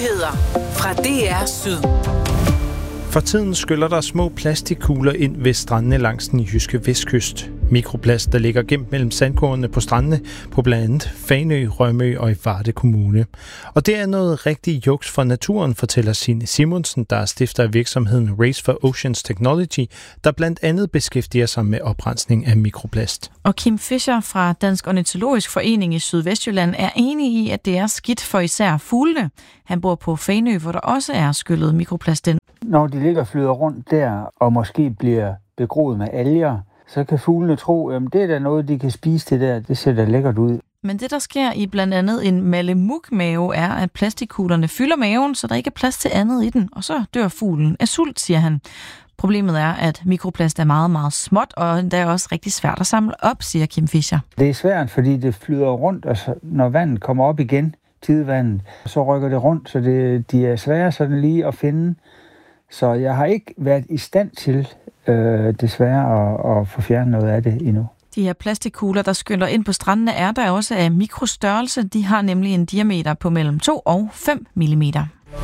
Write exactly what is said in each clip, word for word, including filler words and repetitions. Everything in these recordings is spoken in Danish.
Nyheder fra D R Syd. For tiden skyller der små plastikkugler ind ved strandene langs den jyske vestkyst. Mikroplast, der ligger gemt mellem sandkornene på strandene på blandt andet Fanø, Rømø og i Varde Kommune. Og det er noget rigtig juks for naturen, fortæller Signe Simonsen, der er stifter af virksomheden Race for Oceans Technology, der blandt andet beskæftiger sig med oprensning af mikroplast. Og Kim Fischer fra Dansk Ornitologisk Forening i Sydvestjylland er enig i, at det er skidt for især fuglene. Han bor på Fanø, hvor der også er skyllet mikroplast ind. Når de ligger og flyder rundt der, og måske bliver begroet med alger, så kan fuglene tro, at det er da noget, de kan spise det der. Det ser da lækkert ud. Men det, der sker i blandt andet en malemuk-mave, er, at plastikkuglerne fylder maven, så der ikke er plads til andet i den, og så dør fuglen af sult, siger han. Problemet er, at mikroplast er meget, meget småt, og det er også rigtig svært at samle op, siger Kim Fischer. Det er svært, fordi det flyder rundt, og så, når vandet kommer op igen, tidevandet, så rykker det rundt, så det, de er svære sådan lige at finde. Så jeg har ikke været i stand til, øh, desværre, at, at få fjernet noget af det endnu. De her plastikkugler, der skyller ind på strandene, er der også af mikrostørrelse. De har nemlig en diameter på mellem to og fem millimeter.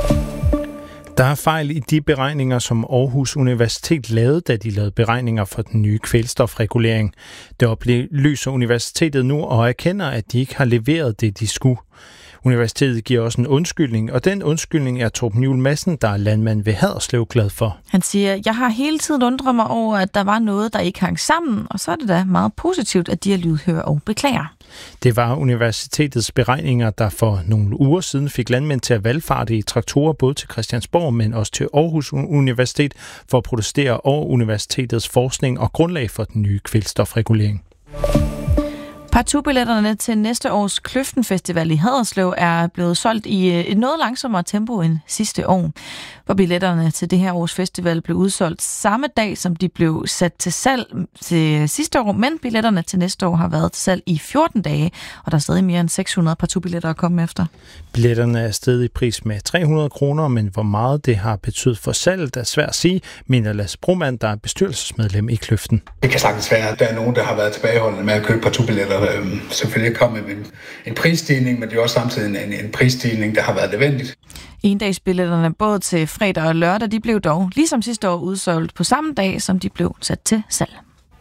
Der er fejl i de beregninger, som Aarhus Universitet lavede, da de lavede beregninger for den nye kvælstofregulering. Det oplyser universitetet nu og erkender, at de ikke har leveret det, de skulle. Universitetet giver også en undskyldning, og den undskyldning er Torben Juhl Madsen, der er landmand ved Haderslev, glad for. Han siger, jeg har hele tiden undret mig over, at der var noget, der ikke hang sammen, og så er det da meget positivt, at de har lydhør og beklager. Det var universitetets beregninger, der for nogle uger siden fik landmænd til at valgfarte i traktorer både til Christiansborg, men også til Aarhus Universitet for at protestere over universitetets forskning og grundlag for den nye kvælstofregulering. Partubilletterne til næste års Kløften-festival i Haderslev er blevet solgt i et noget langsommere tempo end sidste år. Hvor billetterne til det her års festival blev udsolgt samme dag, som de blev sat til salg til sidste år, men billetterne til næste år har været til salg i fjorten dage, og der er stadig mere end seks hundrede partubilletter at komme efter. Billetterne er steget i pris med tre hundrede kroner, men hvor meget det har betydet for salget er svært at sige, mener Lasse Broman, der er bestyrelsesmedlem i Kløften. Det kan sagtens være, at der er nogen, der har været tilbageholdende med at købe partubilletter. Øhm, selvfølgelig kommet med en, en prisstigning, men det er også samtidig en, en prisstigning, der har været nødvendigt. Endagsbilletterne både til fredag og lørdag, de blev dog ligesom sidste år udsolgt på samme dag, som de blev sat til salg.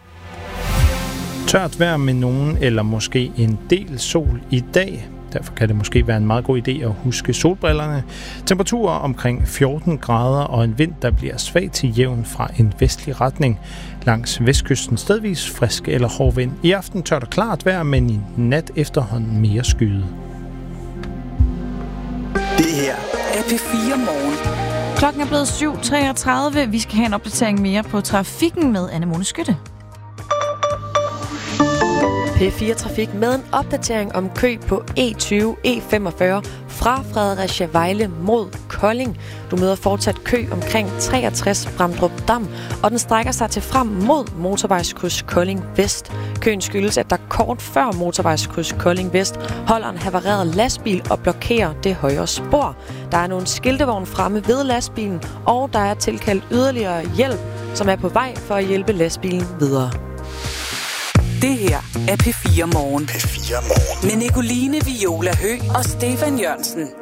Tørt vejr med nogen eller måske en del sol i dag. Derfor kan det måske være en meget god idé at huske solbrillerne. Temperaturer omkring fjorten grader og en vind, der bliver svag til jævn fra en vestlig retning. Langs vestkysten stedvis frisk eller hård vind. I aften tørt og klart vejr, men i nat efterhånden mere skyet. Det her er P fire Morgen. Klokken er blevet syv treogtredive. Vi skal have en opdatering mere på trafikken med Anne Mone Skytte. P fire Trafik med en opdatering om kø på E tyve E femogfyrre fra Fredericia Vejle mod Kolding. Du møder fortsat kø omkring treogtres Bramdrup Dam, og den strækker sig til frem mod motorvejskryds Kolding Vest. Køen skyldes, at der kort før motorvejskryds Kolding Vest holder en havareret lastbil og blokerer det højre spor. Der er nogle skiltevogn fremme ved lastbilen, og der er tilkaldt yderligere hjælp, som er på vej for at hjælpe lastbilen videre. Det her er P fire Morgen. P fire Morgen. Med Nicoline Viola Høgh og Stefan Jørgensen.